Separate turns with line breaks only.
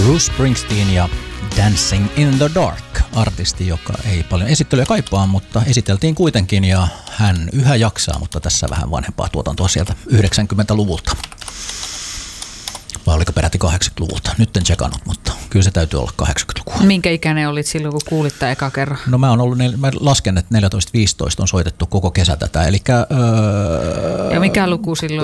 Bruce Springsteen ja Dancing in the Dark, artisti, joka ei paljon esittelyä kaipaa, mutta esiteltiin kuitenkin ja hän yhä jaksaa, mutta tässä vähän vanhempaa tuotantoa sieltä 90-luvulta. Vai oliko peräti 80-luvulta? Nyt en tsekannut, mutta kyllä se täytyy olla 80-lukua.
Minkä ikäinen olit silloin, kun kuulit tämän eka kerran?
No mä lasken, että 14-15 on soitettu koko kesä tätä. Elikkä,
ja mikä luku silloin